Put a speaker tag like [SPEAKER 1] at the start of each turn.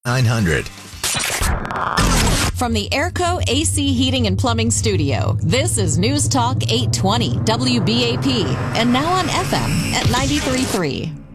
[SPEAKER 1] 900.
[SPEAKER 2] From the Airco AC Heating and Plumbing Studio, this is News Talk 820 WBAP, and now on FM at 93.3.